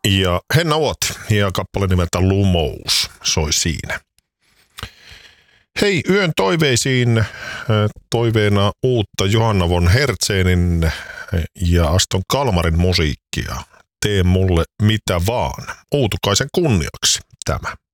ja Henna Uot ja kappale nimeltä Lumous soi siinä. Hei, yön toiveisiin toiveena uutta Johanna von Hertzenin ja Aston Kalmarin musiikkia. Tee mulle mitä vaan. Outukaisen kunniaksi tämä.